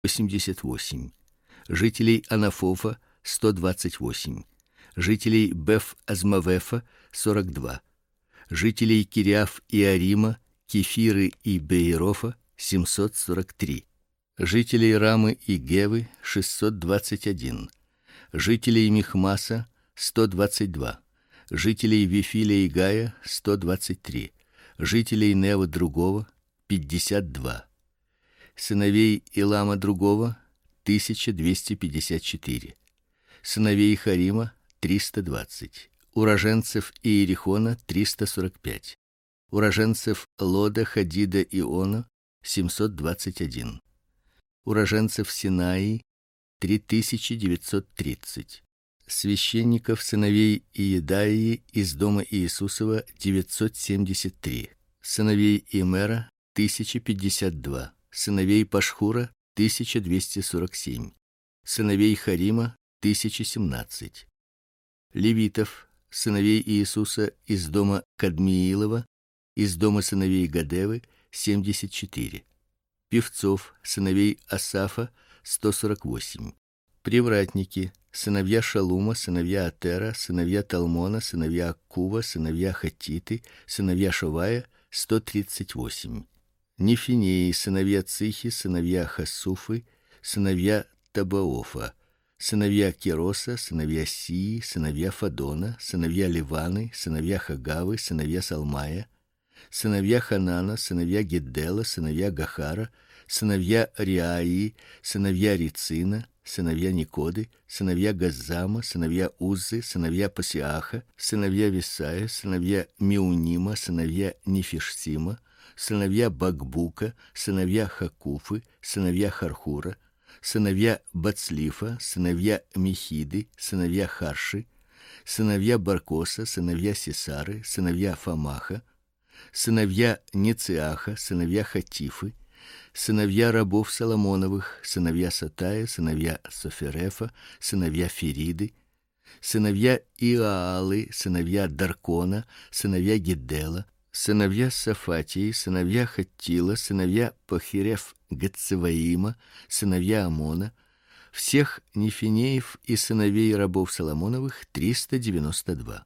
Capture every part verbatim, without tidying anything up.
восемьдесят восемь, жителей Анафофа сто двадцать восемь, жителей Беф-Азмавефа сорок два, жителей Кириаф и Арима, Кефиры и Беерофа семьсот сорок три, жителей Рамы и Гевы шестьсот двадцать один, жителей Михмаса сто двадцать два, жителей Вифиля и Гая сто двадцать три, жителей Нева другого пятьдесят два, сыновей Илама другого тысяча двести пятьдесят четыре, сыновей Харима триста двадцать, уроженцев Иерихона триста сорок пять, уроженцев Лода, Хадида и Она семьсот двадцать один, уроженцев Синаи три тысячи девятьсот тридцать, священников сыновей Иедаии из дома Иисусова девятьсот семьдесят три, сыновей Имера тысяча пятьдесят два, сыновей Пашхура тысяча двести сорок семь, сыновей Харима тысяча семнадцать, левитов сыновей Иисуса из дома Кадмиилова, из дома сыновей Гадевы семьдесят четыре, певцов сыновей Асафа сто сорок восемь, привратники сыновья Шалума, сыновья Атера, сыновья Талмона, сыновья Аккува, сыновья Хатиты, сыновья Шовая сто тридцать восемь, Нефинеи сыновья Цихи, сыновья Хасуфы, сыновья Табаофа, сыновья Кероса, сыновья Сии, сыновья Фадона, сыновья Ливаны, сыновья Хагавы, сыновья Салмая, сыновья Ханана, сыновья Геддела, сыновья Гахара, сыновья Риаи, сыновья Рицина, сыновья Никоды, сыновья Газзама, сыновья Уззы, сыновья Пасиаха, сыновья Висая, сыновья Миунима, сыновья Нефишсима, сыновья Багбука, сыновья Хакуфы, сыновья Хархура, сыновья Бацлифа, сыновья Михиды, сыновья Харши, сыновья Баркоса, сыновья Сесары, сыновья Фамаха, сыновья Нециаха, сыновья Хатифы, сыновья рабов Соломоновых, сыновья Сатая, сыновья Соферефа, сыновья Фериды, сыновья Иаалы, сыновья Даркона, сыновья Геддела, сыновья Сафатии, сыновья Хаттила, сыновья Пахирев Гацеваима, сыновья Амона, всех нефинеев и сыновей рабов Соломоновых триста девяносто два.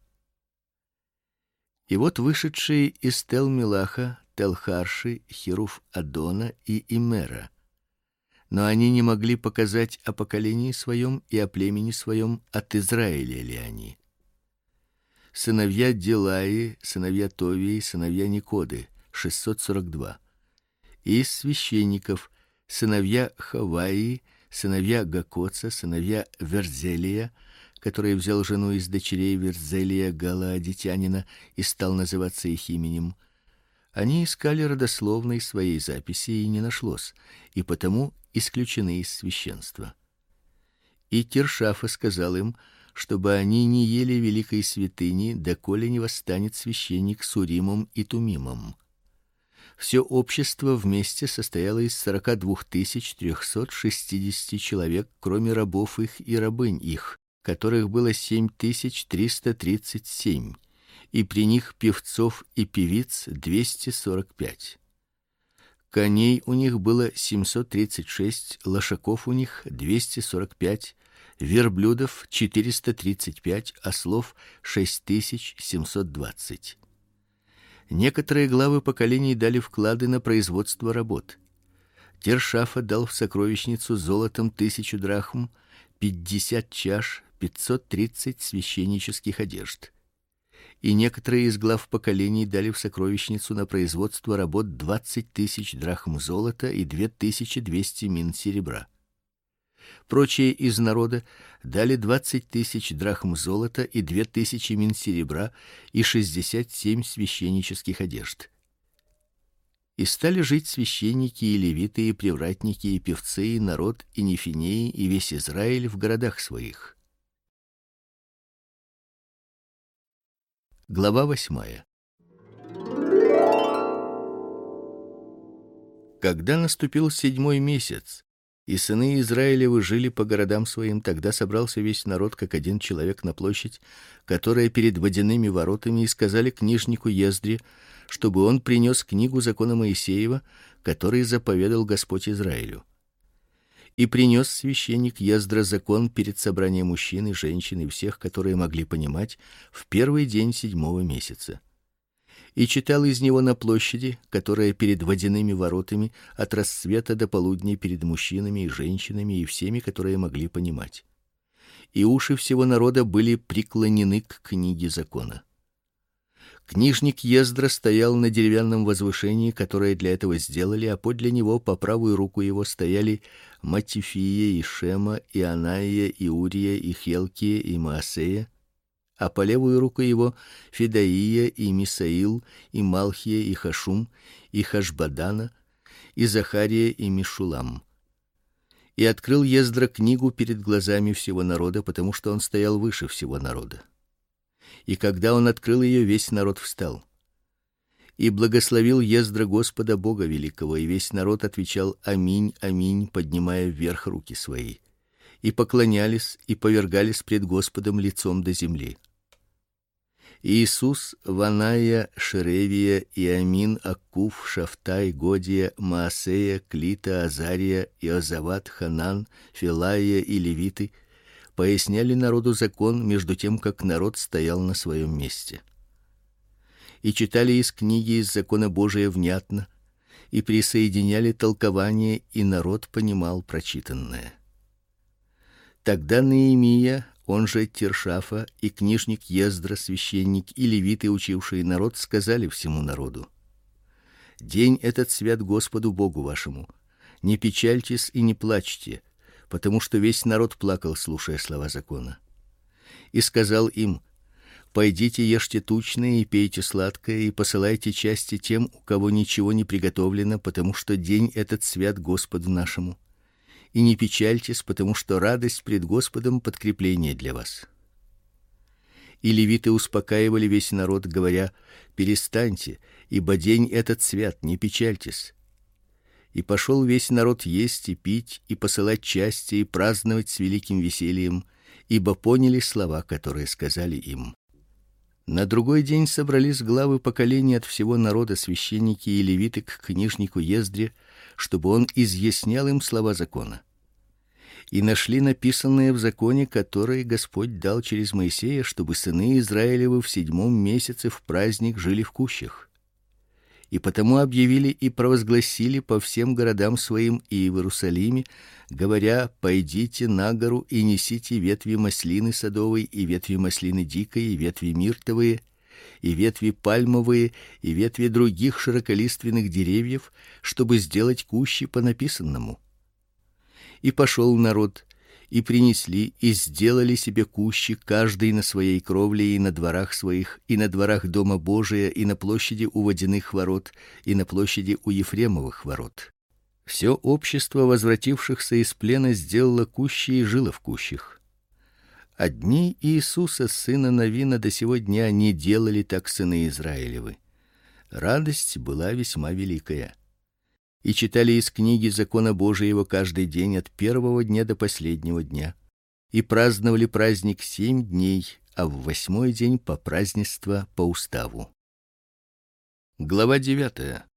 И вот вышедшие из Тел-Милаха Тел-Харши, Хируф Адона и Имера. Но они не могли показать о поколении своем и о племени своем, от Израиля ли они. Сыновья Дилаи, сыновья Товии, сыновья Никоды шестьсот сорок два. И из священников сыновья Хаваи, сыновья Гакоца, сыновья Верзелия, который взял жену из дочерей Верзелия галаадитянина и стал называться их именем. Они искали родословной своей записи, и не нашлось, и потому исключены из священства. И Тиршафа сказал им, чтобы они не ели великой святыни, доколе не восстанет священник с Уримом и Тумимом. Все общество вместе состояло из сорока двух тысяч трехсот шестидесяти человек, кроме рабов их и рабынь их, которых было семь тысяч триста тридцать семь, и при них певцов и певиц двести сорок пять. Коней у них было семьсот тридцать шесть, лошаков у них двести сорок пять, верблюдов четыреста тридцать пять, ослов шесть тысяч семьсот двадцать. Некоторые главы поколений дали вклады на производство работ. Тершафа дал в сокровищницу золотом тысячу драхм, пятьдесят чаш, пятьсот тридцать священнических одежд. И некоторые из глав поколений дали в сокровищницу на производство работ двадцать тысяч драхм золота и две тысячи двести мин серебра. Прочие из народа дали двадцать тысяч драхм золота и две тысячи мин серебра и шестьдесят семь священнических одежд. И стали жить священники и левиты, и привратники, и певцы, и народ, и нефинеи, и весь Израиль в городах своих. Глава восьмая. Когда наступил седьмой месяц, и сыны Израилевы жили по городам своим, тогда собрался весь народ как один человек на площадь, которая перед водяными воротами, и сказали книжнику Ездре, чтобы он принес книгу закона Моисеева, который заповедал Господь Израилю. И принес священник Ездра закон перед собранием мужчин и женщин и всех, которые могли понимать, в первый день седьмого месяца. И читал из него на площади, которая перед водяными воротами, от рассвета до полудня перед мужчинами и женщинами и всеми, которые могли понимать. И уши всего народа были преклонены к книге закона. Книжник Ездра стоял на деревянном возвышении, которое для этого сделали, а подле него по правую руку его стояли Матифия и Шема и Анаия и Урия и Хелкия и Маасея, а по левую руку его Федаия и Мисаил и Малхия и Хашум и Хашбадана и Захария и Мишулам. И открыл Ездра книгу перед глазами всего народа, потому что он стоял выше всего народа. И когда он открыл ее, весь народ встал. И благословил Ездра Господа Бога великого, и весь народ отвечал: аминь, аминь, поднимая вверх руки свои. И поклонялись и повергались пред Господом лицом до земли. И Иисус, Ваная, Шеревия, Иамин, Аккуф, Шафтай, Годия, Маасея, Клита, Азария, Иозават, Ханан, Филая и левиты поясняли народу закон, между тем как народ стоял на своем месте. И читали из книги из закона Божия внятно, и присоединяли толкование, и народ понимал прочитанное. Тогда Неемия, он же Тиршафа, и книжник Ездра, священник, и левиты, учившие народ, сказали всему народу: день этот свят Господу Богу вашему. Не печальтесь и не плачьте, потому что весь народ плакал, слушая слова закона. И сказал им: пойдите, ешьте тучное и пейте сладкое, и посылайте части тем, у кого ничего не приготовлено, потому что день этот свят Господу нашему. И не печальтесь, потому что радость пред Господом подкрепление для вас. И левиты успокаивали весь народ, говоря: перестаньте, ибо день этот свят, не печальтесь. И пошел весь народ есть и пить, и посылать части, и праздновать с великим весельем, ибо поняли слова, которые сказали им. На другой день собрались главы поколений от всего народа, священники и левиты, к книжнику Ездре, чтобы он изъяснял им слова закона. И нашли написанное в законе, который Господь дал через Моисея, чтобы сыны Израилевы в седьмом месяце в праздник жили в кущах. И потому объявили и провозгласили по всем городам своим и в Иерусалиме, говоря: пойдите на гору и несите ветви маслины садовой и ветви маслины дикой и ветви миртовые и ветви пальмовые и ветви других широколиственных деревьев, чтобы сделать кущи по написанному. И пошел народ, и принесли, и сделали себе кущи, каждый на своей кровле и на дворах своих, и на дворах дома Божия, и на площади у водяных ворот, и на площади у Ефремовых ворот. Все общество возвратившихся из плена сделало кущи и жило в кущах. А дни Иисуса, сына Навина, до сего дня не делали так сыны Израилевы. Радость была весьма великая. И читали из книги закона Божиего каждый день от первого дня до последнего дня, и праздновали праздник семь дней, а в восьмой день по празднество по уставу. Глава девятая.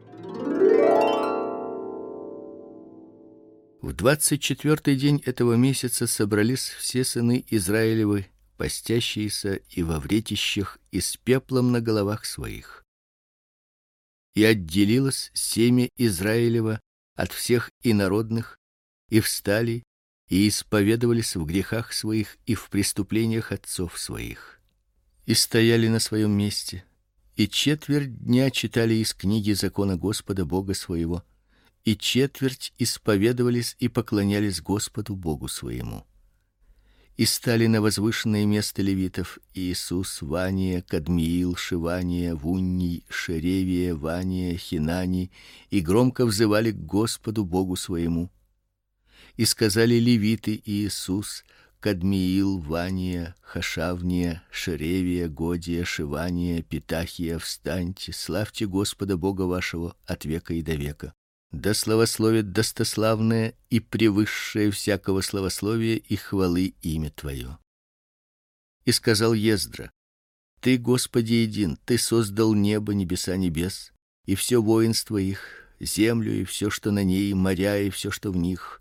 В двадцать четвертый день этого месяца собрались все сыны Израилевы, постящиеся и во вретищах, и с пеплом на головах своих. И отделилось семя Израилева от всех инородных, и встали и исповедовались в грехах своих и в преступлениях отцов своих. И стояли на своем месте, и четверть дня читали из книги закона Господа Бога своего, и четверть исповедовались и поклонялись Господу Богу своему. И стали на возвышенное место левитов Иисус, Вания, Кадмиил, Шивания, Вунний, Шеревия, Вания, Хинани, и громко взывали к Господу Богу своему. И сказали левиты Иисус, Кадмиил, Вания, Хашавния, Шеревия, Годия, Шивания, Питахия: встаньте, славьте Господа Бога вашего от века и до века. Да славословит достославное и превысшее всякого славословия и хвалы имя Твое. И сказал Ездра: Ты, Господи, един, Ты создал небо, небеса небес, и все воинство их, землю и все, что на ней, моря и все, что в них,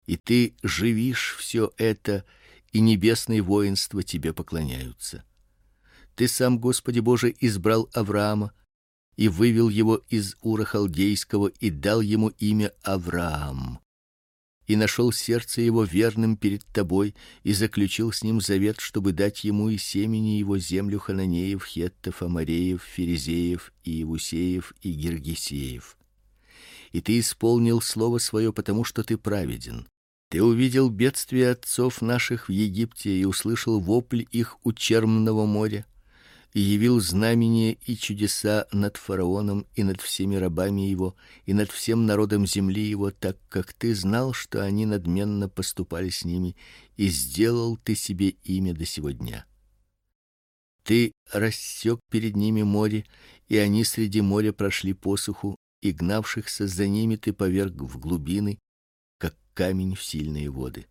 И ты живишь все это, и небесные воинства тебе поклоняются. Ты сам, Господи Боже, избрал Авраама и вывел его из Ура халдейского и дал ему имя Авраам. И нашел сердце его верным перед тобой и заключил с ним завет, чтобы дать ему и семени его землю хананеев, хеттов, амореев, ферезеев, и иевусеев и гиргесеев. И ты исполнил слово свое, потому что ты праведен. Ты увидел бедствие отцов наших в Египте и услышал вопль их у Черного моря, и явил знамения и чудеса над фараоном и над всеми рабами его и над всем народом земли его, так как ты знал, что они надменно поступали с ними, и сделал ты себе имя до сего дня. Ты рассек перед ними море, и они среди моря прошли посуху, и гнавшихся за ними ты поверг в глубины, как камень в сильные воды.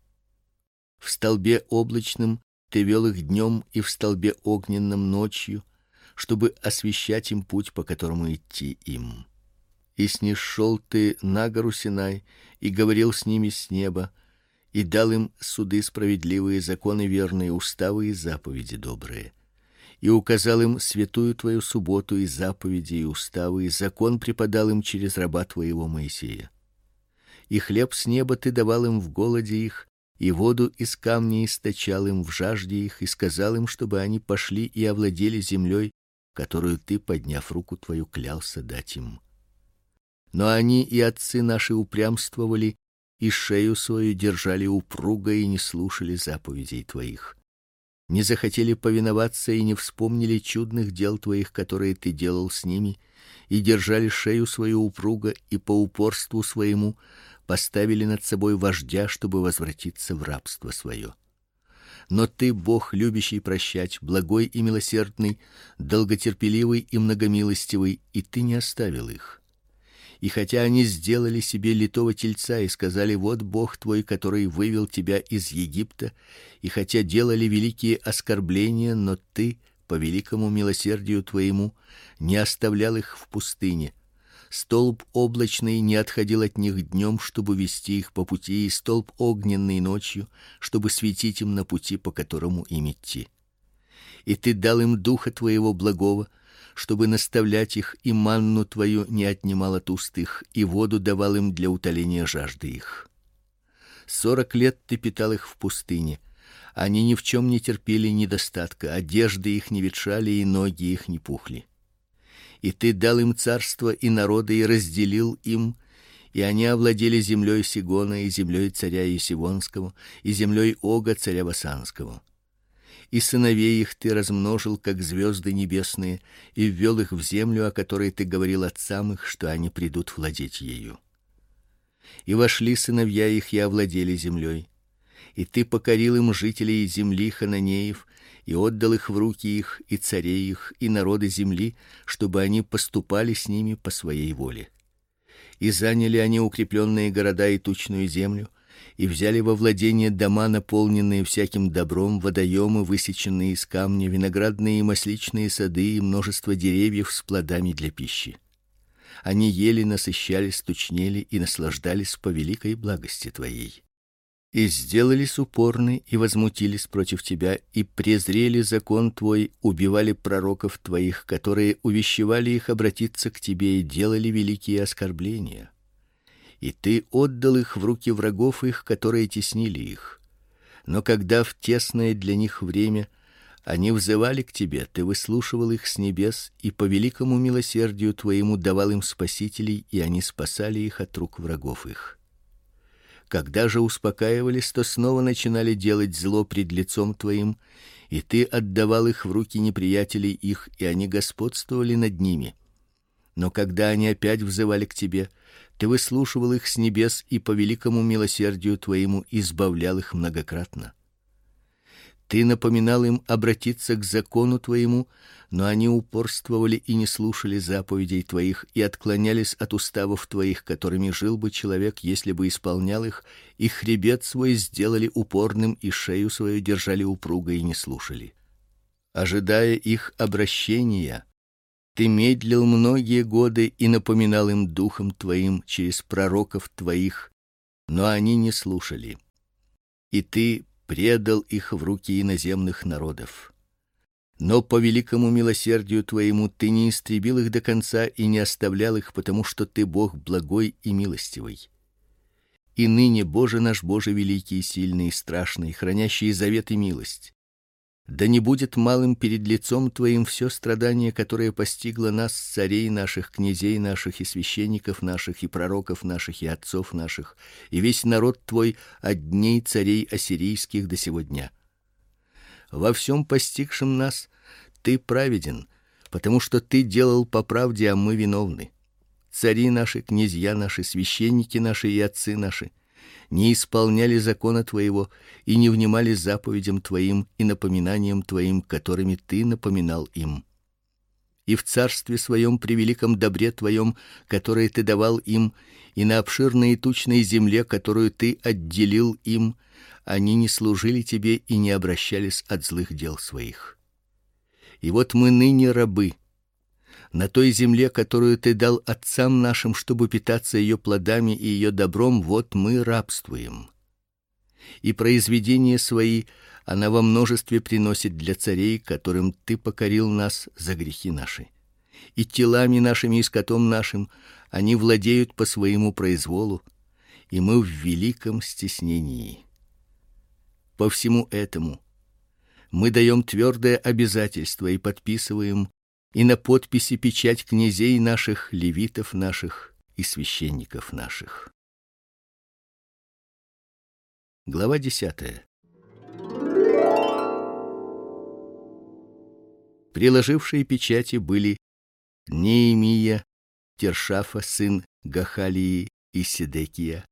В столбе облачном ты вел их днем и в столбе огненном ночью, чтобы освещать им путь, по которому идти им. И снишел ты на гору Синай и говорил с ними с неба, и дал им суды справедливые, законы верные, уставы и заповеди добрые. И указал им святую твою субботу и заповеди и уставы, и закон преподал им через раба твоего Моисея. И хлеб с неба ты давал им в голоде их, и воду из камней источал им в жажде их, и сказал им, чтобы они пошли и овладели землей, которую ты, подняв руку твою, клялся дать им. Но они и отцы наши упрямствовали, и шею свою держали упруго и не слушали заповедей твоих. Не захотели повиноваться и не вспомнили чудных дел твоих, которые ты делал с ними, и держали шею свою упруго, и по упорству своему поставили над собой вождя, чтобы возвратиться в рабство свое. Но ты, Бог, любящий прощать, благой и милосердный, долготерпеливый и многомилостивый, и ты не оставил их. И хотя они сделали себе литого тельца и сказали: вот Бог твой, который вывел тебя из Египта, и хотя делали великие оскорбления, но ты по великому милосердию твоему не оставлял их в пустыне. Столб облачный не отходил от них днем, чтобы вести их по пути, и столб огненный ночью, чтобы светить им на пути, по которому им идти. И ты дал им духа твоего благого, чтобы наставлять их, и манну твою не отнимал от уст их, и воду давал им для утоления жажды их. Сорок лет ты питал их в пустыне. Они ни в чем не терпели недостатка, одежды их не ветшали, и ноги их не пухли. И ты дал им царство и народы, и разделил им, и они овладели землей Сигона, и землей царя Есивонского, и землей Ога царя Басанского. И сыновей их ты размножил, как звезды небесные, и ввел их в землю, о которой ты говорил отцам их, что они придут владеть ею. И вошли сыновья их и овладели землей. И ты покорил им жителей земли хананеев, и отдал их в руки их, и царей их, и народы земли, чтобы они поступали с ними по своей воле. И заняли они укрепленные города и тучную землю, и взяли во владение дома, наполненные всяким добром, водоемы, высеченные из камня, виноградные и масличные сады и множество деревьев с плодами для пищи. Они ели, насыщались, тучнели и наслаждались по великой благости твоей. И сделались упорны и возмутились против тебя, и презрели закон твой, убивали пророков твоих, которые увещевали их обратиться к тебе, и делали великие оскорбления. И ты отдал их в руки врагов их, которые теснили их. Но когда в тесное для них время они взывали к тебе, ты выслушивал их с небес, и по великому милосердию твоему давал им спасителей, и они спасали их от рук врагов их. Когда же успокаивались, то снова начинали делать зло пред лицом твоим, и ты отдавал их в руки неприятелей их, и они господствовали над ними. Но когда они опять взывали к тебе, ты выслушивал их с небес, и по великому милосердию твоему избавлял их многократно. Ты напоминал им обратиться к закону твоему, но они упорствовали и не слушали заповедей твоих и отклонялись от уставов твоих, которыми жил бы человек, если бы исполнял их, и хребет свой сделали упорным, и шею свою держали упруго и не слушали. Ожидая их обращения, ты медлил многие годы и напоминал им духом твоим через пророков твоих, но они не слушали. И ты предал их в руки иноземных народов. Но по великому милосердию твоему ты не истребил их до конца и не оставлял их, потому что ты Бог благой и милостивый. И ныне, Боже наш, Боже великий и сильный и страшный, хранящий завет и милость, да не будет малым перед лицом твоим все страдание, которое постигло нас, царей наших, князей наших и священников наших и пророков наших и отцов наших, и весь народ твой от дней царей ассирийских до сего дня. Во всем постигшем нас ты праведен, потому что ты делал по правде, а мы виновны. Цари наши, князья наши, священники наши и отцы наши не исполняли закона твоего и не внимали заповедям твоим и напоминаниям твоим, которыми ты напоминал им. И в царстве своем при великом добре твоем, которое ты давал им, и на обширной и тучной земле, которую ты отделил им, они не служили тебе и не обращались от злых дел своих. И вот мы ныне рабы на той земле, которую ты дал отцам нашим, чтобы питаться ее плодами и ее добром, вот мы рабствуем. И произведения свои она во множестве приносит для царей, которым ты покорил нас за грехи наши. И телами нашими и скотом нашим они владеют по своему произволу, и мы в великом стеснении. По всему этому мы даем твердое обязательство и подписываем, и на подписи печать князей наших, левитов наших и священников наших. Глава десятая. Приложившие печати были Неемия, Тершафа сын Гахалии и Седекия,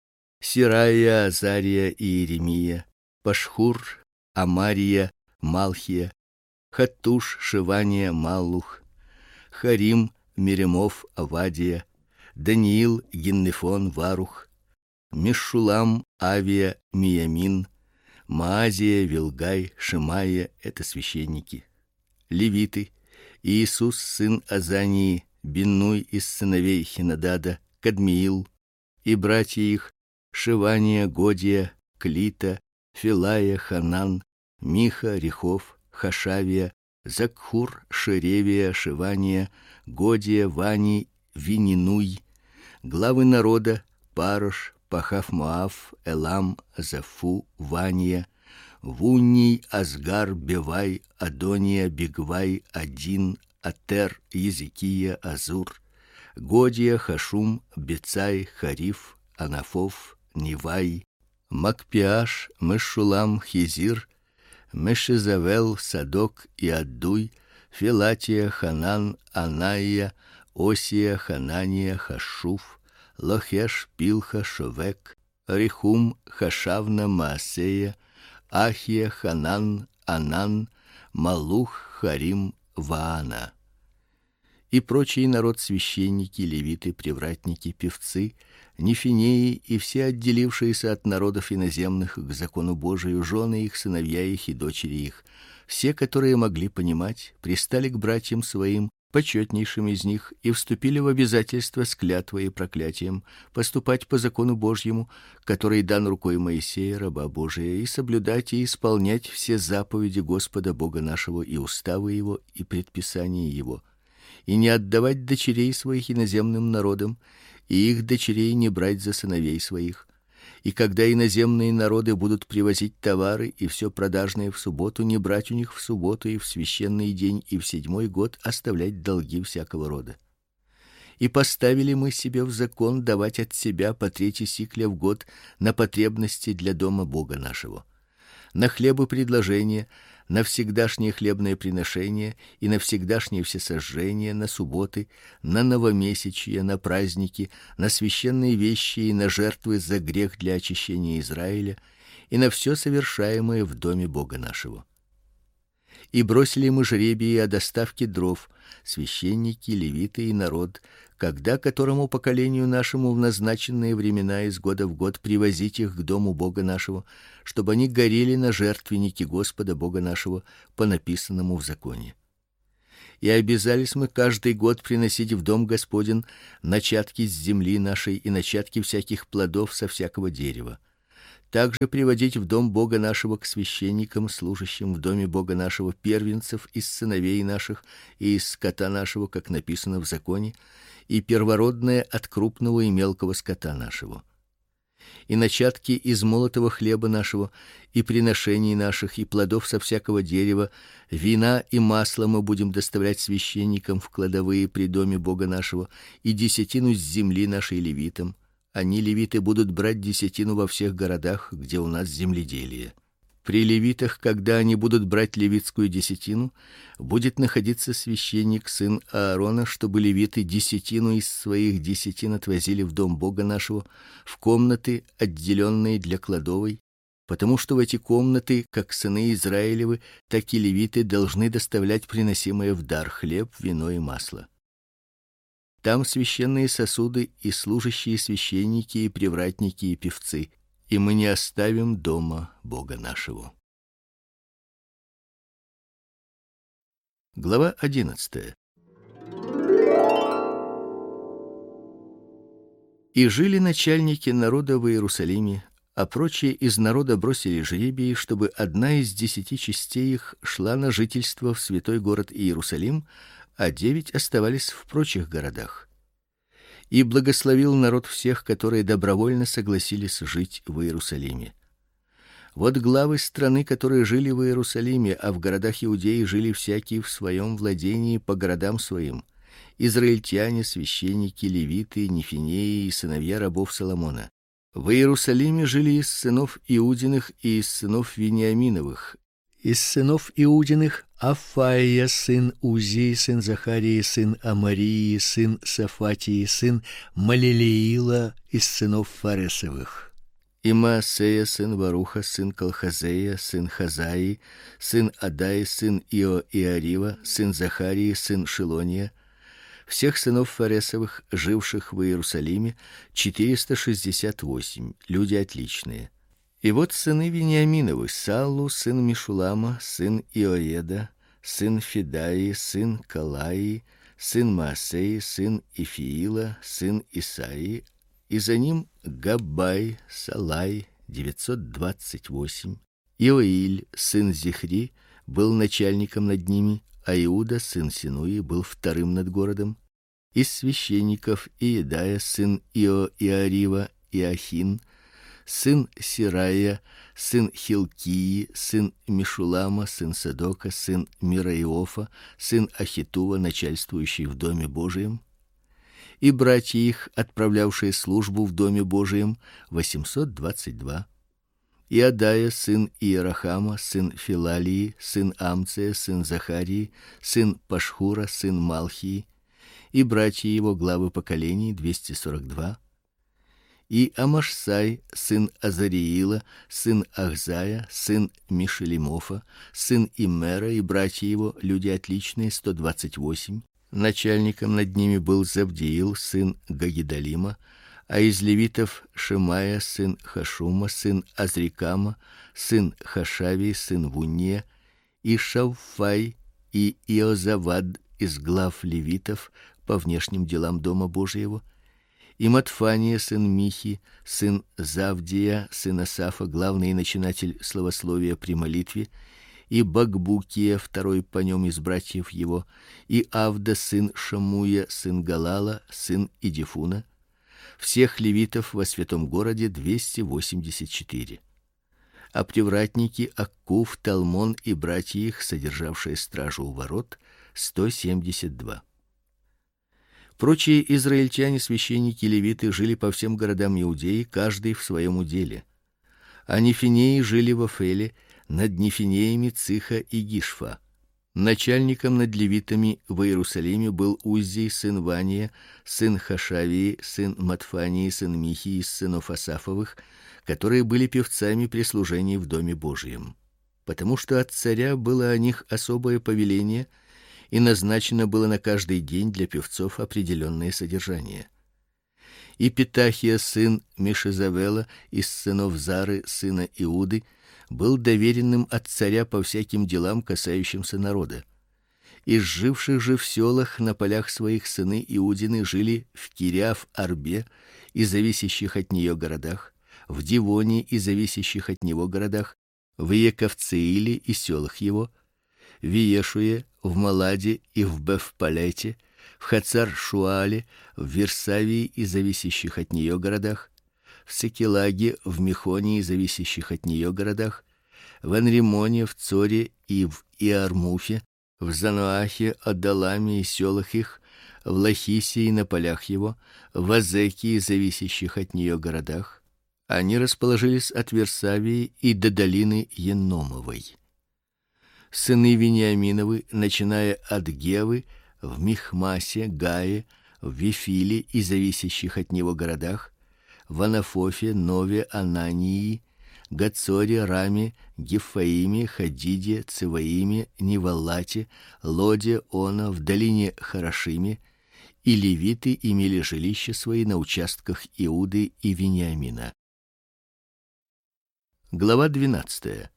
Сирая, Азария и Иеремия, Пашхур, Амария, Малхия, Хаттуш, Шевания, Маллух, Харим, Меремов, Авадия, Даниил, Гиннефон, Варух, Мешулам, Авия, Миямин, Маазия, Вилгай, Шемая — это священники. Левиты: Иисус сын Азании, Биннуй из сыновей Хинадада, Кадмиил, и братья их: Шевания, Годия, Клита, Филая, Ханан, Миха, Рехов, Хашавия, Закхур, Шеревия, Шевания, Годия, Вани, Вининуй, главы народа: Парош, Пахав-Моав, Элам, Зафу, Вания, Вунний, Азгар, Бевай, Адония, Бигвай, Один, Атер, Езекия, Азур, Годия, Хашум, Бецай, Хариф, Анафов, Нивай, Макпиаш, Мешулам, Хизир, Мешезавел, Садок и Аддуй, Филатия, Ханан, Анаия, Осия, Ханания, Хашуф, Лохеш, Пилха, Шовек, Рихум, Хашавна, Маасея, Ахия, Ханан, Анан, Малух, Харим, Ваана. И прочий народ: священники, левиты, привратники, певцы, нефинеи и все отделившиеся от народов иноземных к закону Божию, жены их, сыновья их и дочери их, все, которые могли понимать, пристали к братьям своим, почетнейшим из них, и вступили в обязательство с клятвой и проклятием поступать по закону Божьему, который дан рукой Моисея, раба Божия, и соблюдать и исполнять все заповеди Господа Бога нашего и уставы его и предписания его, и не отдавать дочерей своих иноземным народам, и их дочерей не брать за сыновей своих. И когда иноземные народы будут привозить товары и все продажное в субботу, не брать у них в субботу и в священный день и в седьмой год оставлять долги всякого рода. И поставили мы себе в закон давать от себя по трети сикля в год на потребности для дома Бога нашего, на хлебы предложения, на всегдашнее хлебное приношение и на всегдашнее всесожжение, на субботы, на новомесячья, на праздники, на священные вещи и на жертвы за грех для очищения Израиля и на все совершаемое в доме Бога нашего. И бросили мы жребии о доставке дров, священники, левиты и народ, когда которому поколению нашему в назначенные времена из года в год привозить их к дому Бога нашего, чтобы они горели на жертвеннике Господа Бога нашего по написанному в законе. И обязались мы каждый год приносить в дом Господень начатки с земли нашей и начатки всяких плодов со всякого дерева. Также приводить в дом Бога нашего к священникам, служащим в доме Бога нашего, первенцев из сыновей наших и из скота нашего, как написано в законе, и первородное от крупного и мелкого скота нашего. И начатки из молотого хлеба нашего, и приношений наших, и плодов со всякого дерева, вина и масла мы будем доставлять священникам в кладовые при доме Бога нашего, и десятину с земли нашей левитам. Они, левиты, будут брать десятину во всех городах, где у нас земледелие. При левитах, когда они будут брать левитскую десятину, будет находиться священник, сын Аарона, чтобы левиты десятину из своих десятин отвозили в дом Бога нашего, в комнаты, отделенные для кладовой, потому что в эти комнаты, как сыны Израилевы, так и левиты должны доставлять приносимое в дар хлеб, вино и масло. Там священные сосуды и служащие священники и привратники и певцы, и мы не оставим дома Бога нашего. Глава одиннадцатая. И жили начальники народа в Иерусалиме, а прочие из народа бросили жребий, чтобы одна из десяти частей их шла на жительство в святой город Иерусалим, а девять оставались в прочих городах. И благословил народ всех, которые добровольно согласились жить в Иерусалиме. Вот главы страны, которые жили в Иерусалиме, а в городах Иудеи жили всякие в своем владении по городам своим: израильтяне, священники, левиты, нефинеи и сыновья рабов Соломона. В Иерусалиме жили из сынов Иудиных и из сынов Вениаминовых. Из сынов Иудиных: Афаия, сын Узи, сын Захарии, сын Амарии, сын Сафатии, сын Малилиила, из сынов Фаресовых. И Маасея, сын Варуха, сын Колхозея, сын Хазаи, сын Адаи, сын Ио-Иарива, сын Захарии, сын Шилония. Всех сынов Фаресовых, живших в Иерусалиме, четыреста шестьдесят восемь, люди отличные. И вот сыны Вениаминовы: Саллу, сын Мишулама, сын Иоеда, сын Федаи, сын Калаи, сын Маасеи, сын Ифиила, сын Исаи, и за ним Габбай, Салай, девятьсот двадцать восемь. Иоиль, сын Зихри, был начальником над ними, а Иуда, сын Синуи, был вторым над городом. Из священников: Иедая, сын Ио-Иарива, Иохин, сын Сирая, сын Хилкии, сын Мишулама, сын Садока, сын Мираиофа, сын Ахитува, начальствующий в доме Божием. И братья их, отправлявшие службу в доме Божием, восемьсот двадцать два. И Адая, сын Иерахама, сын Филалии, сын Амция, сын Захарии, сын Пашхура, сын Малхии. И братья его, главы поколений, двести сорок два. И Амашсай, сын Азариила, сын Ахзая, сын Мишелимофа, сын Имера, и братья его, люди отличные, сто двадцать восемь. Начальником над ними был Завдиил, сын Гагидалима, а из левитов: Шемая, сын Хашума, сын Азрикама, сын Хашави, сын Вунне, и Шавфай, и Иозавад из глав левитов по внешним делам дома Божьего, и Матфания, сын Михи, сын Завдия, сын Асафа, главный начинатель славословия при молитве, и Багбукия, второй по нем из братьев его, и Авда, сын Шамуя, сын Галала, сын Идифуна. Всех левитов во святом городе двести восемьдесят четыре. А привратники: Аккув, Талмон и братья их, содержавшие стражу у ворот, сто семьдесят два. Прочие израильтяне, священники, левиты, жили по всем городам Иудеи, каждый в своем уделе. А нефинеи жили в Афеле, над нефинеями Циха и Гишфа. Начальником над левитами в Иерусалиме был Уззий, сын Вания, сын Хашавии, сын Матфании, сын Михи из сынов Асафовых, которые были певцами при служении в доме Божьем. Потому что от царя было о них особое повеление, и назначено было на каждый день для певцов определенное содержание. И Петахия, сын Мишезавела из сынов Зары, сына Иуды, был доверенным от царя по всяким делам, касающимся народа. Из живших же в селах на полях своих сыны Иудины жили в Кириаф-Арбе и зависящих от нее городах, в Дивоне и зависящих от него городах, в Ековцеиле и селах его, в Иешуе, в Маладе и в Бефпалете, в Хацар-Шуале, в Версавии и зависящих от нее городах, в Секелаге, в Мехоне и зависящих от нее городах, в Анримоне, в Цоре и в Иармуфе, в Зануахе, Адаламе и селах их, в Лахисе и на полях его, в Азеке и зависящих от нее городах. Они расположились от Версавии и до долины Еномовой. Сыны Вениаминовы, начиная от Гевы, в Михмасе, Гае, в Вифиле и зависящих от него городах, в Анафофе, Нове, Анании, Гацоре, Раме, Гефаиме, Хадиде, Цеваиме, Невалате, Лоде, Она, в долине Харашиме, и левиты имели жилища свои на участках Иуды и Вениамина. Глава двенадцатая.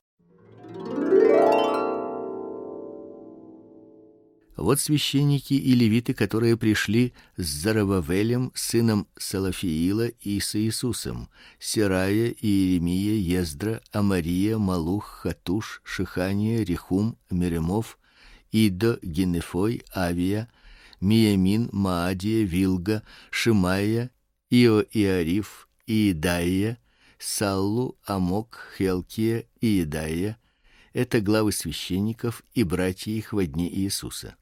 Вот священники и левиты, которые пришли с Зарававелем, сыном Салафиила, и с Иисусом: Серая, Иеремия, Ездра, Амария, Малух, Хатуш, Шихания, Рехум, Меремов, Идо, Генефой, Авия, Миямин, Маадия, Вилга, Шимая, Ио-Иариф, Иедаия, Саллу, Амок, Хелкия и Иедаия. Это главы священников и братья их во дни Иисуса.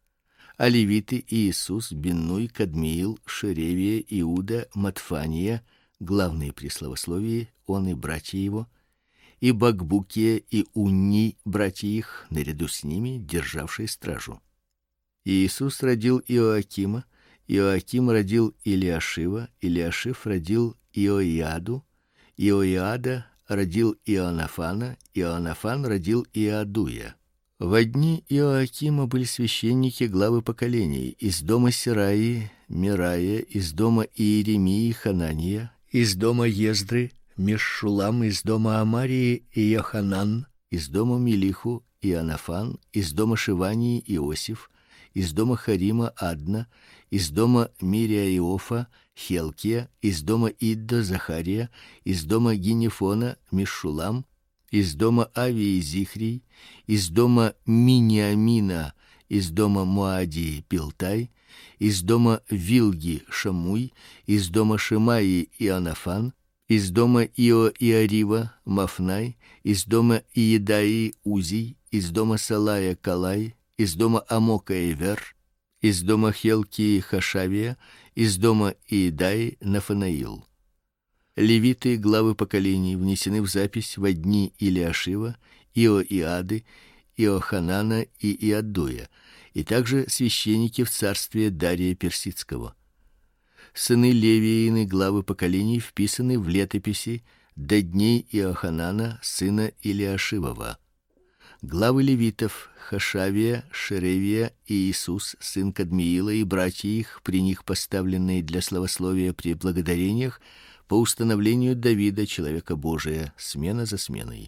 А левиты: Иисус, Биннуй, Кадмиил, Шеревия, Иуда, Матфания, главные при славословии, он и братья его, и Бакбукия и Унни, братья их, наряду с ними, державшие стражу. Иисус родил Иоакима, Иоаким родил Илиашива, Илиашив родил Иоиаду, Иоиада родил Иоаннафана, Иоаннафан родил Иадуя. Во дни Иоакима были священники, главы поколений: из дома Сераи Мирая, из дома Иеремии Ханания, из дома Ездры Мешшулам, из дома Амарии Иоханан, из дома Милиху Иоаннафан, из дома Шивании Иосиф, из дома Харима Адна, из дома Мириаиофа Хелкия, из дома Иддо Захария, из дома Гинефона Мешшулам, из дома Авии Зихрий, из дома Миниамина, из дома Моадии Пилтай, из дома Вилги Шамуй, из дома Шимаи Иоаннафан, из дома Ио-Иарива Мафнай, из дома Иедаи Узий, из дома Салая Калай, из дома Амока Эвер, из дома Хелкии Хашавия, из дома Иедаи Нафанаил. Левиты, главы поколений, внесены в запись во дни Илиашива, Иоиады, Иоханана и Иадуя, и также священники в царстве Дария Персидского. Сыны Левиины, главы поколений, вписаны в летописи до дней Иоханана, сына Илиашивова. Главы левитов: Хашавия, Шеревия и Иисус, сын Кадмиила, и братья их, при них поставленные для славословия при благодарениях, по установлению Давида, человека Божия, смена за сменой.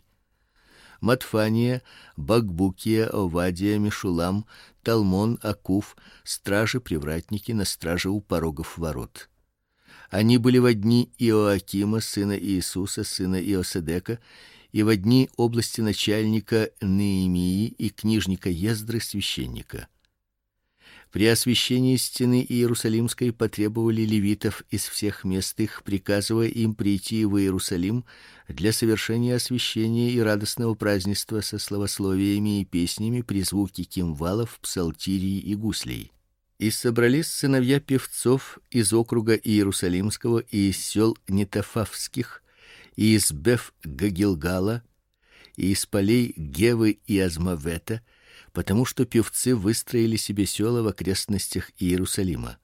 Матфания, Бакбукия, Овадия, Мешулам, Талмон, Акуф, стражи-привратники на страже у порогов ворот. Они были во дни Иоакима, сына Иисуса, сына Иоседека, и во дни области начальника Неемии и книжника Ездры, священника. При освящении стены Иерусалимской потребовали левитов из всех мест их, приказывая им прийти в Иерусалим для совершения освящения и радостного празднества со славословиями и песнями при звуке кимвалов, псалтирий и гуслей. И собрались сыновья певцов из округа Иерусалимского и из сел Нетофавских, и из Беф-Гагилгала, и из полей Гевы и Азмавета, потому что певцы выстроили себе села в окрестностях Иерусалима.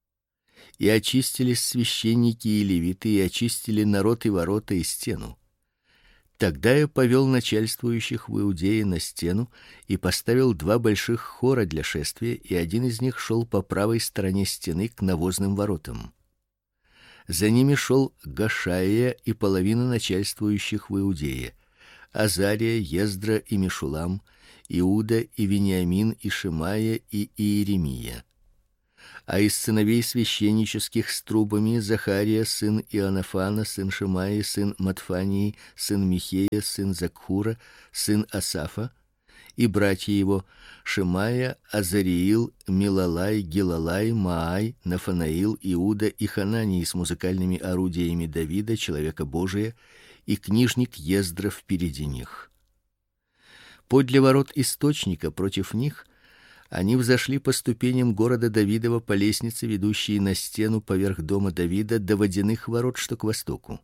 И очистились священники и левиты, и очистили народ и ворота и стену. Тогда я повел начальствующих в Иудее на стену и поставил два больших хора для шествия, и один из них шел по правой стороне стены к навозным воротам. За ними шел Гашаия и половина начальствующих в Иудее, Азария, Ездра и Мешулам, Иуда и Вениамин и Шимая и Иеремия. А из сыновей священнических с трубами: Захария сын Иоаннафана, сын Шимаи, сын Матфании, сын Михея, сын Закхура, сын Асафа, и братья его: Шимая, Азариил, Милалай, Гилалай, Маай, Нафанаил, Иуда и Хананий с музыкальными орудиями Давида, человека Божия, и книжник Ездра впереди них. Подле ворот источника против них они взошли по ступеням города Давидова по лестнице, ведущей на стену поверх дома Давида, до водяных ворот, что к востоку.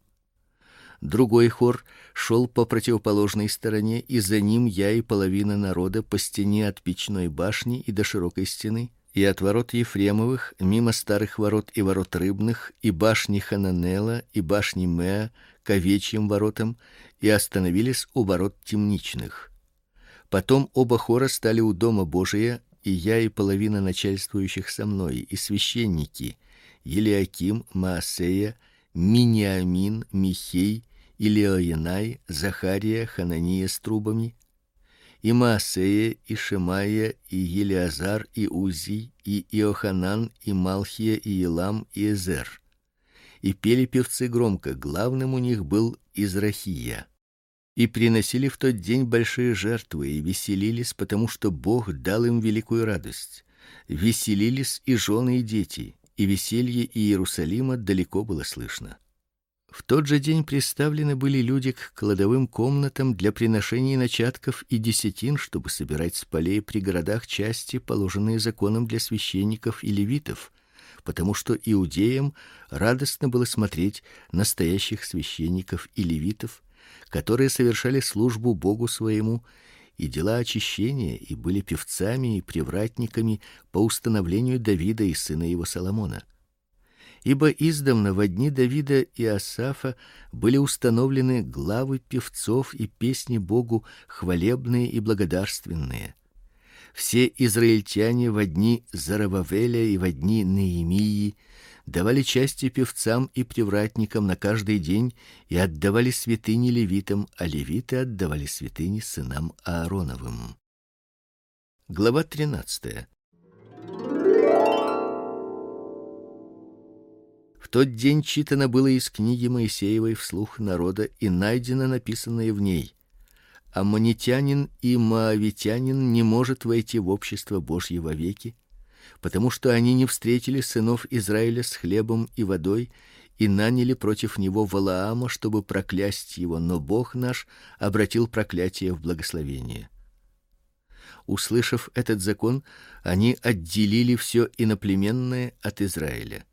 Другой хор шел по противоположной стороне, и за ним я и половина народа по стене от печной башни и до широкой стены, и от ворот Ефремовых, мимо старых ворот и ворот рыбных, и башни Хананела, и башни Меа, к овечьим воротам, и остановились у ворот темничных. Потом оба хора стали у дома Божия, и я и половина начальствующих со мной, и священники: Елиаким, Маасея, Миниамин, Михей, Илиоенай, Захария, Ханания с трубами, и Маасея, и Шимая, и Елиазар, и Узи, и Иоханан, и Малхия, и Елам, и Эзер. И пели певцы громко, главным у них был Израхия. И приносили в тот день большие жертвы и веселились, потому что Бог дал им великую радость. Веселились и жены, и дети, и веселье Иерусалима далеко было слышно. В тот же день приставлены были люди к кладовым комнатам для приношений начатков и десятин, чтобы собирать с полей при городах части, положенные законом для священников и левитов, потому что иудеям радостно было смотреть настоящих священников и левитов, которые совершали службу Богу своему и дела очищения, и были певцами и привратниками по установлению Давида и сына его Соломона. Ибо издавна во дни Давида и Асафа были установлены главы певцов и песни Богу хвалебные и благодарственные. Все израильтяне во дни Зарававеля и во дни Неемии давали части певцам и привратникам на каждый день и отдавали святыни левитам, а левиты отдавали святыни сынам Аароновым. Глава тринадцатая. В тот день читано было из книги Моисеевой вслух народа, и найдено написанное в ней: Аммонитянин и моавитянин не может войти в общество Божье вовеки, потому что они не встретили сынов Израиля с хлебом и водой и наняли против него Валаама, чтобы проклясть его, но Бог наш обратил проклятие в благословение. Услышав этот закон, они отделили все иноплеменное от Израиля.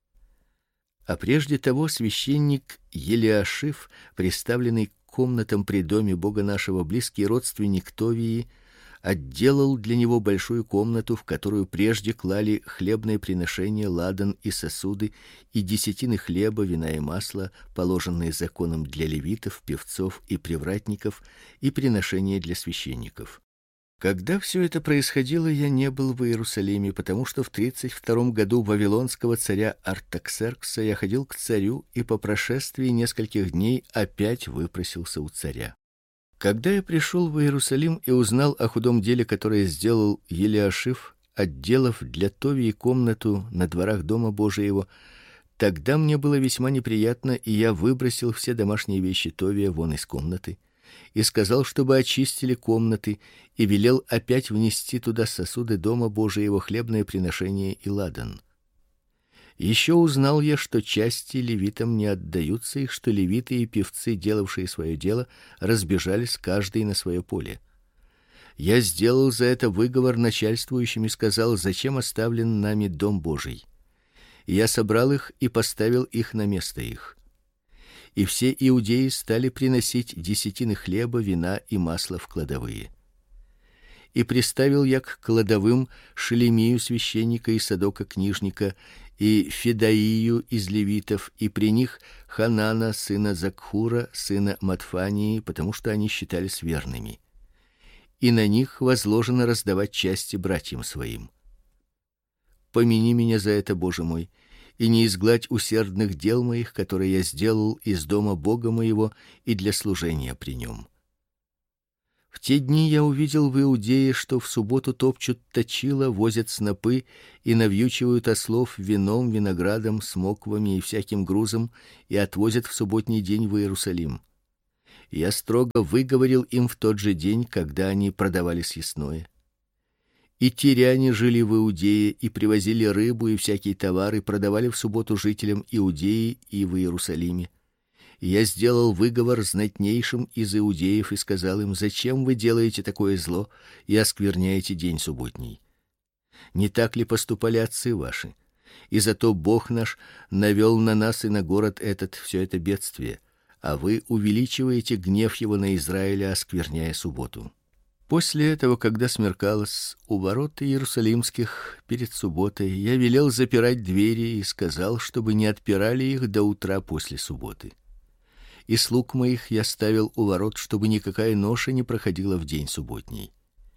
А прежде того священник Елиашив, приставленный к комнатам при доме Бога нашего, близкий родственник Товии, отделал для него большую комнату, в которую прежде клали хлебные приношения, ладан и сосуды, и десятины хлеба, вина и масла, положенные законом для левитов, певцов и привратников, и приношения для священников. Когда все это происходило, я не был в Иерусалиме, потому что в тридцать втором году вавилонского царя Артаксеркса я ходил к царю и по прошествии нескольких дней опять выпросился у царя. Когда я пришел в Иерусалим и узнал о худом деле, которое сделал Елиашив, отделав для Товии комнату на дворах дома Божьего, тогда мне было весьма неприятно, и я выбросил все домашние вещи Товия вон из комнаты и сказал, чтобы очистили комнаты, и велел опять внести туда сосуды дома Божьего, хлебное приношение и ладан. Еще узнал я, что части левитам не отдаются, и что левиты и певцы, делавшие свое дело, разбежались каждый на свое поле. Я сделал за это выговор начальствующим и сказал: зачем оставлен нами дом Божий? И я собрал их и поставил их на место их. И все иудеи стали приносить десятины хлеба, вина и масла в кладовые. И приставил я к кладовым Шелемию священника и Садока книжника, и Федаию из левитов, и при них Ханана сына Закхура, сына Матфании, потому что они считались верными. И на них возложено раздавать части братьям своим. Помяни меня за это, Боже мой, и не изгладь усердных дел моих, которые я сделал из дома Бога моего и для служения при нем. В те дни я увидел в Иудее, что в субботу топчут точила, возят снопы и навьючивают ослов вином, виноградом, смоквами и всяким грузом и отвозят в субботний день в Иерусалим. Я строго выговорил им в тот же день, когда они продавали съестное. И тиряне жили в Иудее и привозили рыбу и всякие товары, продавали в субботу жителям Иудеи и в Иерусалиме. И я сделал выговор знатнейшим из иудеев и сказал им: зачем вы делаете такое зло и оскверняете день субботний? Не так ли поступали отцы ваши? И зато Бог наш навел на нас и на город этот все это бедствие, а вы увеличиваете гнев его на Израиля, оскверняя субботу. После этого, когда смеркалось, у ворот иерусалимских перед субботой я велел запирать двери и сказал, чтобы не отпирали их до утра после субботы. И слуг моих я ставил у ворот, чтобы никакая ноша не проходила в день субботний.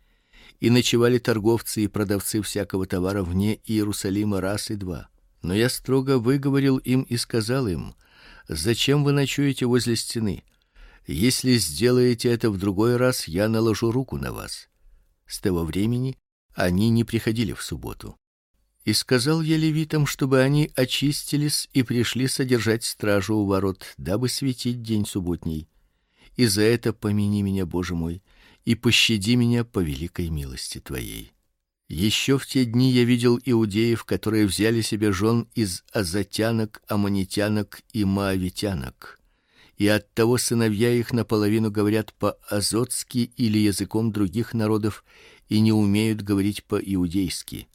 И ночевали торговцы и продавцы всякого товара вне Иерусалима раз и два. Но я строго выговорил им и сказал им: зачем вы ночуете возле стены? Если сделаете это в другой раз, я наложу руку на вас. С того времени они не приходили в субботу. И сказал я левитам, чтобы они очистились и пришли содержать стражу у ворот, дабы светить день субботний. И за это помяни меня, Боже мой, и пощади меня по великой милости твоей. Еще в те дни я видел иудеев, которые взяли себе жен из азотянок, аммонитянок и моавитянок. И оттого сыновья их наполовину говорят по-азотски или языком других народов и не умеют говорить по-иудейски.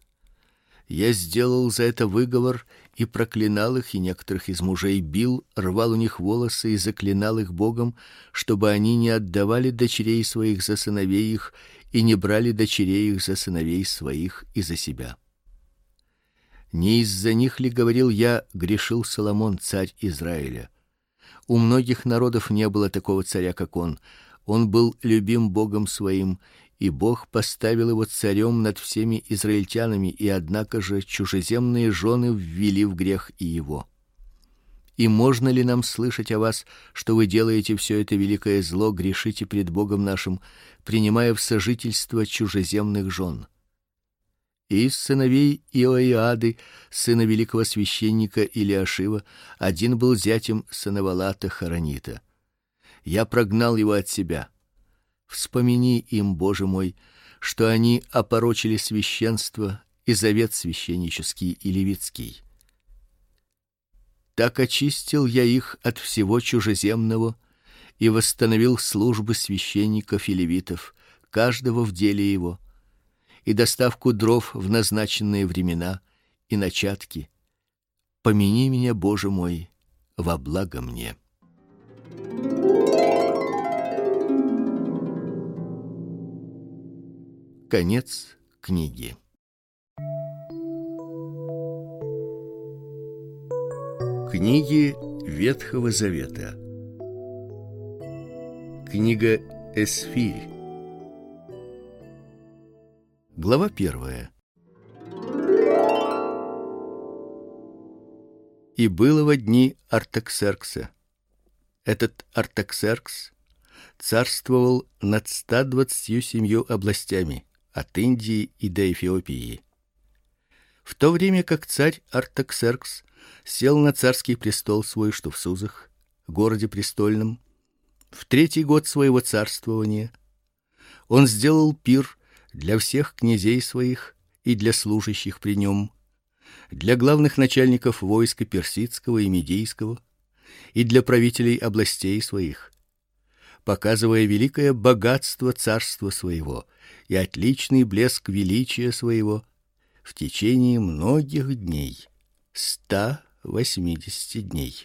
Я сделал за это выговор и проклинал их, и некоторых из мужей бил, рвал у них волосы и заклинал их Богом, чтобы они не отдавали дочерей своих за сыновей их и не брали дочерей их за сыновей своих и за себя. Не из-за них ли, говорил я, грешил Соломон, царь Израиля? У многих народов не было такого царя, как он. Он был любим Богом своим, и Бог поставил его царем над всеми израильтянами, и однако же чужеземные жены ввели в грех и его. И можно ли нам слышать о вас, что вы делаете все это великое зло, грешите пред Богом нашим, принимая в сожительство чужеземных жен? И из сыновей Иоиады, сына великого священника Илиашива, один был зятем Санавалата Хоронита. Я прогнал его от себя. Вспомини им, Боже мой, что они опорочили священство и завет священнический и левитский. Так очистил я их от всего чужеземного и восстановил службы священников и левитов, каждого в деле его, и доставку дров в назначенные времена и начатки. Помяни меня, Боже мой, во благо мне. Конец книги. Книги Ветхого Завета. Книга Эсфирь. Глава первая. И было во дни Артаксеркса. Этот Артаксеркс царствовал над ста двадцатью семью областями, от Индии и до Эфиопии. В то время как царь Артаксеркс сел на царский престол свой, что в Сузах, городе престольном, в третий год своего царствования, он сделал пир для всех князей своих и для служащих при нем, для главных начальников войска персидского и медийского, и для правителей областей своих, показывая великое богатство царства своего и отличный блеск величия своего в течение многих дней, ста восьмидесяти дней.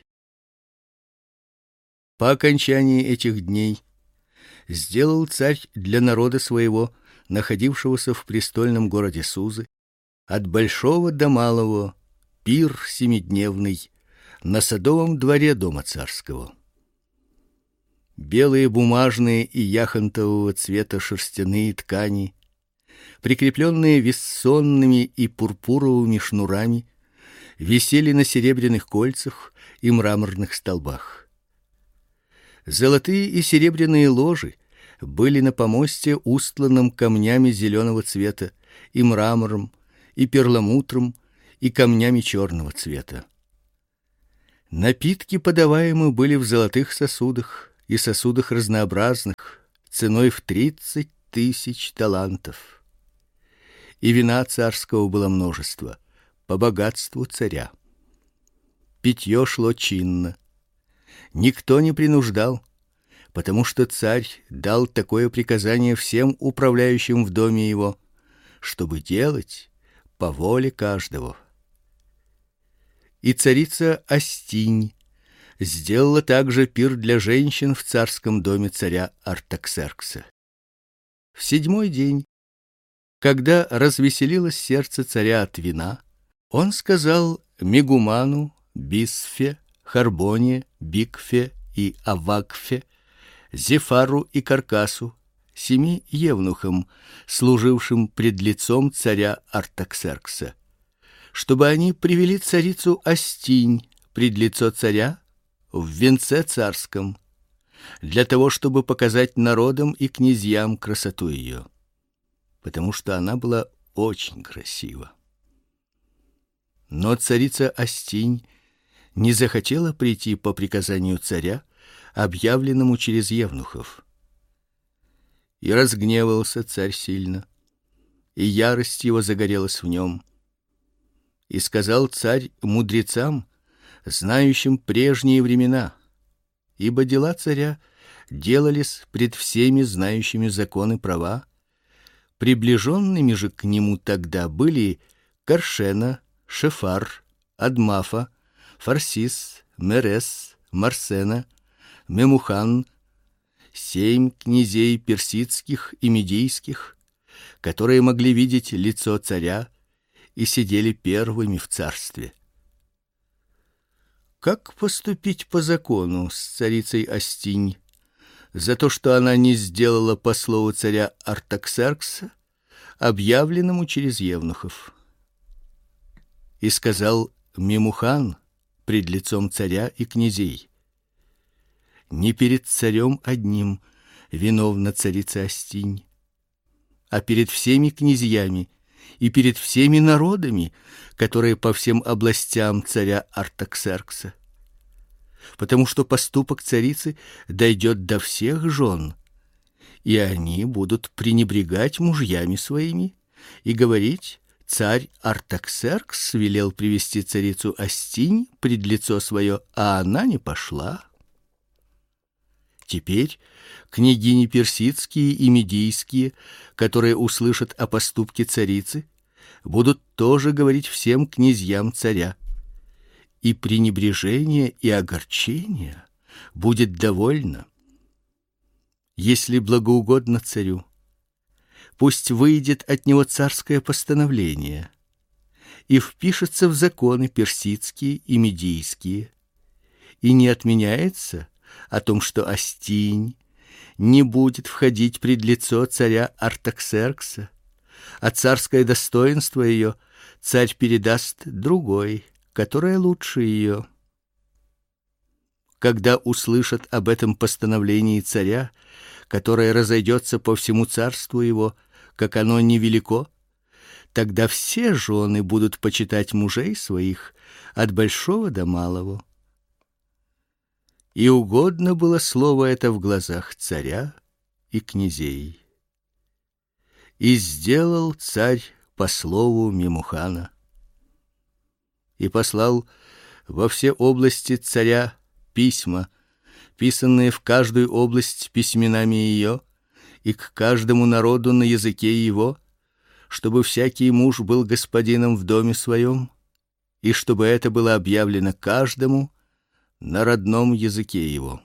По окончании этих дней сделал царь для народа своего, находившегося в престольном городе Сузы, от большого до малого, пир семидневный на садовом дворе дома царского. Белые бумажные и яхонтового цвета шерстяные ткани, прикрепленные вессонными и пурпуровыми шнурами, висели на серебряных кольцах и мраморных столбах. Золотые и серебряные ложи были на помосте, устланном камнями зеленого цвета, и мрамором, и перламутром, и камнями черного цвета. Напитки подаваемы были в золотых сосудах и сосудах разнообразных, ценой в тридцать тысяч талантов. И вина царского было множество, по богатству царя. Питье шло чинно. Никто не принуждал, потому что царь дал такое приказание всем управляющим в доме его, чтобы делать по воле каждого. И царица Астинь сделала также пир для женщин в царском доме царя Артаксеркса. В седьмой день, когда развеселилось сердце царя от вина, он сказал Мегуману, Бисфе, Харбоне, Бикфе и Авакфе, Зефару и Каркасу, семи евнухам, служившим пред лицом царя Артаксеркса, чтобы они привели царицу Астинь пред лицо царя в венце царском, для того, чтобы показать народам и князьям красоту ее, потому что она была очень красива. Но царица Астинь не захотела прийти по приказанию царя, объявленному через евнухов. И разгневался царь сильно, и ярость его загорелась в нем. И сказал царь мудрецам, знающим прежние времена, ибо дела царя делались пред всеми знающими законы права, приближенными же к нему тогда были Каршена, Шефар, Адмафа, Фарсис, Мерес, Марсена, Мемухан, семь князей персидских и медийских, которые могли видеть лицо царя и сидели первыми в царстве. Как поступить по закону с царицей Астинь за то, что она не сделала по слову царя Артаксеркса, объявленному через евнухов? И сказал Мемухан пред лицом царя и князей: не перед царем одним виновна царица Астинь, а перед всеми князьями и перед всеми народами, которые по всем областям царя Артаксеркса, потому что поступок царицы дойдет до всех жен, и они будут пренебрегать мужьями своими и говорить: царь Артаксеркс велел привести царицу Астинь пред лицо свое, а она не пошла. Теперь княгини персидские и медийские, которые услышат о поступке царицы, будут тоже говорить всем князьям царя, и пренебрежение и огорчение будет довольно. Если благоугодно царю, пусть выйдет от него царское постановление и впишется в законы персидские и медийские, и не отменяется о том, что Астинь не будет входить пред лицо царя Артаксеркса, а царское достоинство ее царь передаст другой, которая лучше ее. Когда услышат об этом постановлении царя, которое разойдется по всему царству его, как оно невелико, тогда все жены будут почитать мужей своих от большого до малого. И угодно было слово это в глазах царя и князей. И сделал царь по слову Мемухана, и послал во все области царя письма, писанные в каждую область письменами ее, и к каждому народу на языке его, чтобы всякий муж был господином в доме своем, и чтобы это было объявлено каждому на родном языке его.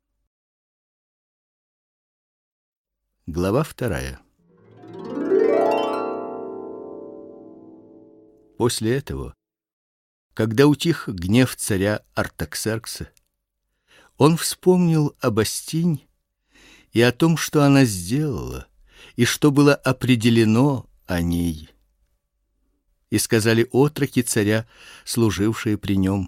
Глава вторая. После этого, когда утих гнев царя Артаксеркса, он вспомнил об Астинь и о том, что она сделала, и что было определено о ней. И сказали отроки царя, служившие при нем: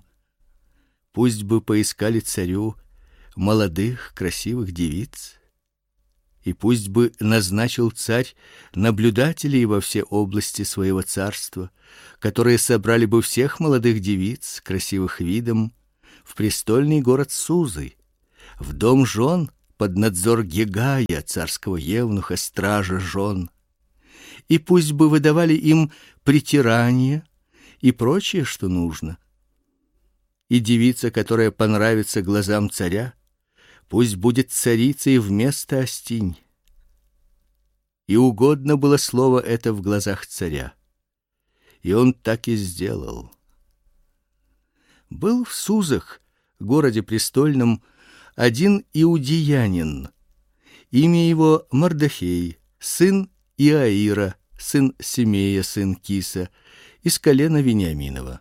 пусть бы поискали царю молодых красивых девиц. И пусть бы назначил царь наблюдателей во все области своего царства, которые собрали бы всех молодых девиц, красивых видом, в престольный город Сузы, в дом жен под надзор Гегая, царского евнуха, стража жен. И пусть бы выдавали им притирание и прочее, что нужно. И девица, которая понравится глазам царя, пусть будет царицей вместо Остинь. И угодно было слово это в глазах царя. И он так и сделал. Был в Сузах, городе престольном, один иудеянин. Имя его Мардохей, сын Иаира, сын Семея, сын Киса, из колена Вениаминова.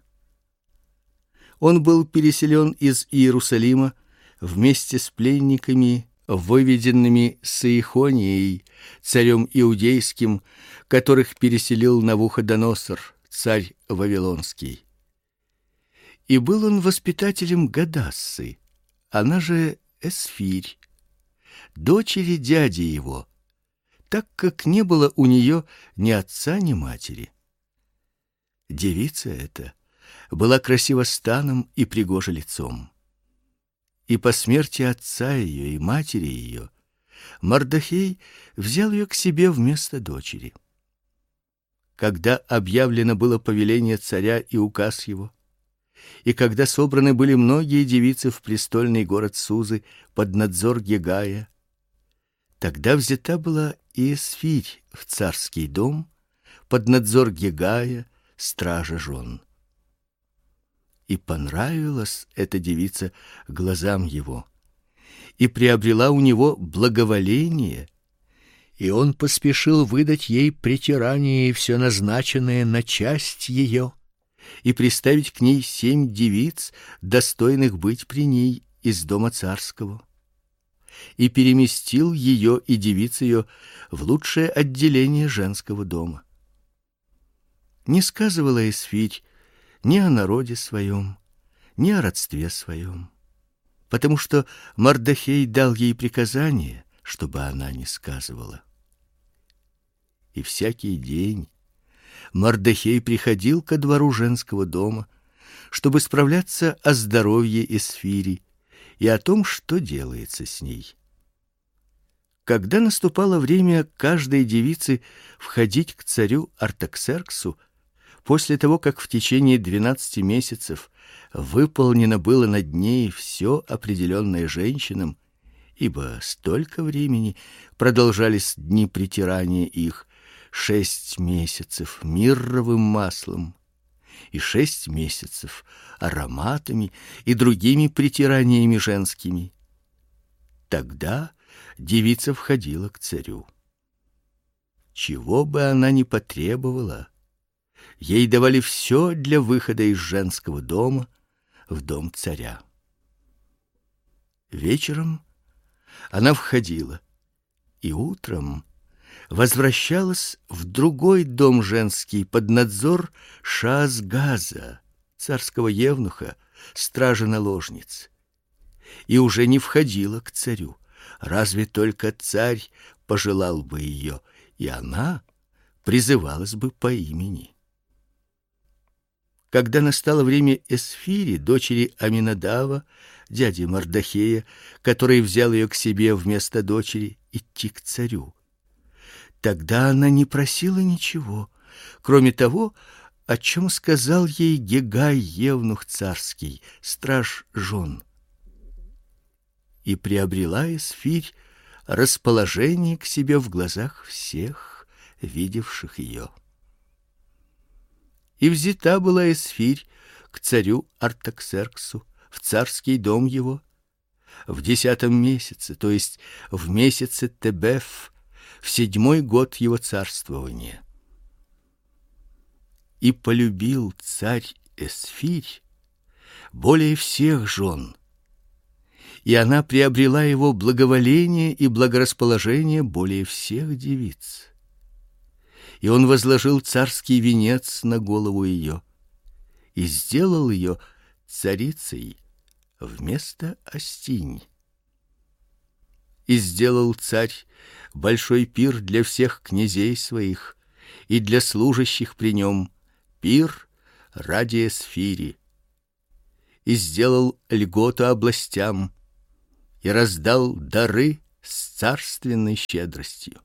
Он был переселен из Иерусалима вместе с пленниками, выведенными с Иехонией, царем иудейским, которых переселил Навуходоносор, царь вавилонский. И был он воспитателем Гадассы, она же Эсфирь, дочери дяди его, так как не было у нее ни отца, ни матери. Девица эта была красива станом и пригожа лицом. И по смерти отца ее и матери ее Мардохей взял ее к себе вместо дочери. Когда объявлено было повеление царя и указ его, и когда собраны были многие девицы в престольный город Сузы под надзор Гегая, тогда взята была и Эсфирь в царский дом под надзор Гегая, стража жен. И понравилась эта девица глазам его, и приобрела у него благоволение, и он поспешил выдать ей притирание и все назначенное на часть ее, и приставить к ней семь девиц, достойных быть при ней из дома царского, и переместил ее и девиц ее в лучшее отделение женского дома. Не сказывала Эсфирь ни о народе своем, ни о родстве своем, потому что Мардохей дал ей приказание, чтобы она не сказывала. И всякий день Мардохей приходил ко двору женского дома, чтобы справляться о здоровье Эсфири и о том, что делается с ней. Когда наступало время каждой девицы входить к царю Артаксерксу, после того, как в течение двенадцати месяцев выполнено было над ней все определенное женщинам, ибо столько времени продолжались дни притирания их, шесть месяцев мирровым маслом и шесть месяцев ароматами и другими притираниями женскими. Тогда девица входила к царю. Чего бы она ни потребовала, ей давали все для выхода из женского дома в дом царя. Вечером она входила, и утром возвращалась в другой дом женский под надзор Шаазгаза, царского евнуха, стража наложниц, и уже не входила к царю, разве только царь пожелал бы ее, и она призывалась бы по имени. Когда настало время Эсфири, дочери Аминадава, дяди Мардохея, который взял ее к себе вместо дочери, идти к царю, тогда она не просила ничего, кроме того, о чем сказал ей Гегай, евнух царский, страж жен. И приобрела Эсфирь расположение к себе в глазах всех, видевших ее. И взята была Эсфирь к царю Артаксерксу в царский дом его в десятом месяце, то есть в месяце Тебеф, в седьмой год его царствования. И полюбил царь Эсфирь более всех жен, и она приобрела его благоволение и благорасположение более всех девиц. И он возложил царский венец на голову ее и сделал ее царицей вместо Остинь. И сделал царь большой пир для всех князей своих и для служащих при нем, пир ради Эсфири. И сделал льготу областям и раздал дары с царственной щедростью.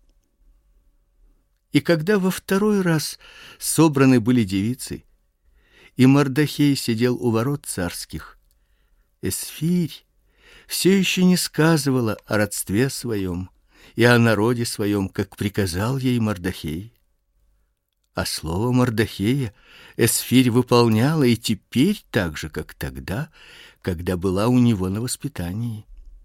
И когда во второй раз собраны были девицы, и Мордохей сидел у ворот царских, Эсфирь все еще не сказывала о родстве своем и о народе своем, как приказал ей Мордохей. А слово Мордохея Эсфирь выполняла и теперь так же, как тогда, когда была у него на воспитании.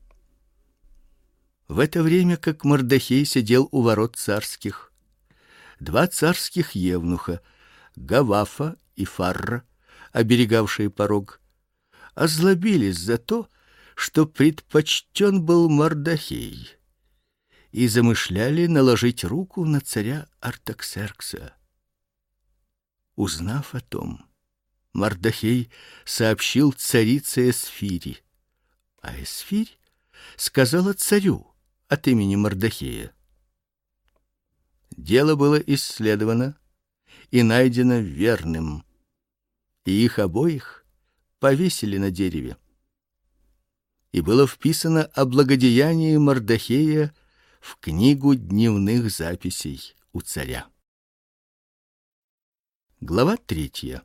В это время, как Мордохей сидел у ворот царских, два царских евнуха, Гавафа и Фарра, оберегавшие порог, озлобились за то, что предпочтен был Мордохей, и замышляли наложить руку на царя Артаксеркса. Узнав о том, Мордохей сообщил царице Эсфири, а Эсфирь сказала царю от имени Мордохея. Дело было исследовано и найдено верным, и их обоих повесили на дереве. И было вписано о благодеянии Мордохея в книгу дневных записей у царя. Глава третья.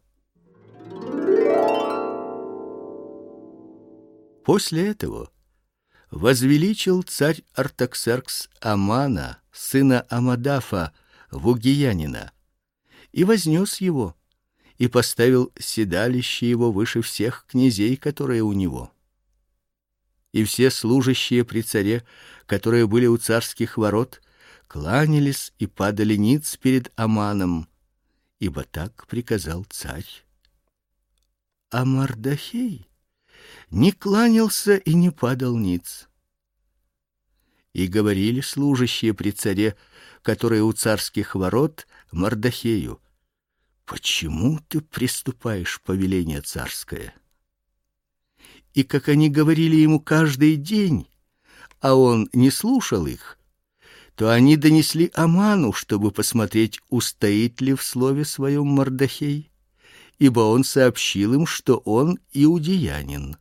После этого возвеличил царь Артаксеркс Амана, сына Амадафа, вугиянина, и вознес его, и поставил седалище его выше всех князей, которые у него. И все служащие при царе, которые были у царских ворот, кланялись и падали ниц перед Аманом, ибо так приказал царь. А Мордохей не кланялся и не падал ниц. И говорили служащие при царе, которые у царских ворот, Мордохею: почему ты приступаешь повеление царское? И как они говорили ему каждый день, а он не слушал их, то они донесли Аману, чтобы посмотреть, устоит ли в слове своем Мордохей, ибо он сообщил им, что он иудеянин.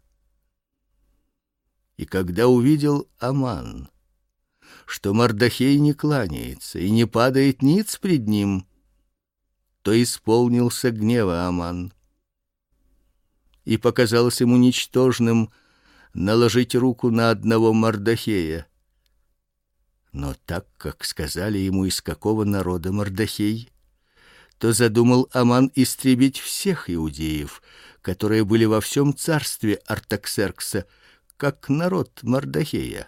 И когда увидел Аман, что Мордохей не кланяется и не падает ниц пред ним, то исполнился гнева Аман. И показалось ему ничтожным наложить руку на одного Мордохея. Но так как сказали ему, из какого народа Мордохей, то задумал Аман истребить всех иудеев, которые были во всем царстве Артаксеркса, как народ Мордохея.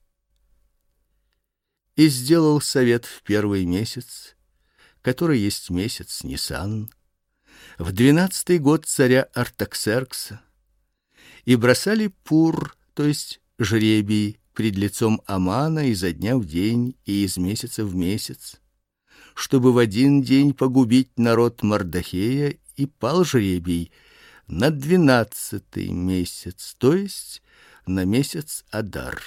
И сделал совет в первый месяц, который есть месяц Нисан, в двенадцатый год царя Артаксеркса, и бросали пур, то есть жребий, пред лицом Амана изо дня в день и из месяца в месяц, чтобы в один день погубить народ Мордохея, и пал жребий на двенадцатый месяц, то есть на месяц Адар.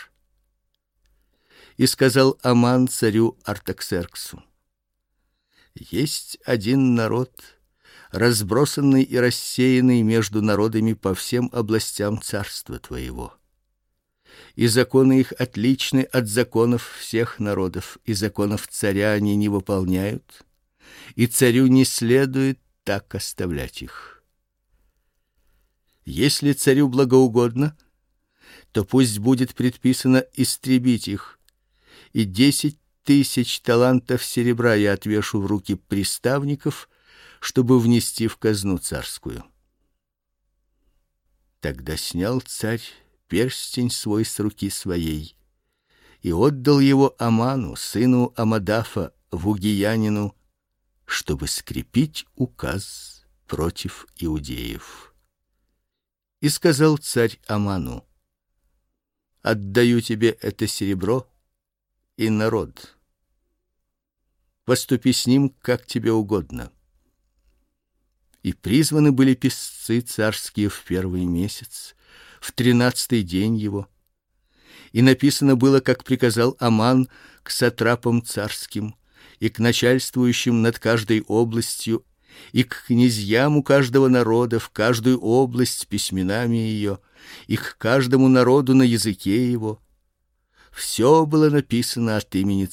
И сказал Аман царю Артаксерксу: есть один народ, разбросанный и рассеянный между народами по всем областям царства твоего. И законы их отличны от законов всех народов, и законов царя они не выполняют, и царю не следует так оставлять их. Если царю благоугодно, то пусть будет предписано истребить их, и десять тысяч талантов серебра я отвешу в руки приставников, чтобы внести в казну царскую. Тогда снял царь перстень свой с руки своей и отдал его Аману, сыну Амадафа, вугиянину, чтобы скрепить указ против иудеев. И сказал царь Аману: отдаю тебе это серебро и народ. Поступи с ним, как тебе угодно. И призваны были писцы царские в первый месяц, в тринадцатый день его. И написано было, как приказал Аман, к сатрапам царским, и к начальствующим над каждой областью, и к князьям у каждого народа в каждую область с письменами ее, и к каждому народу на языке его. Все было написано от имени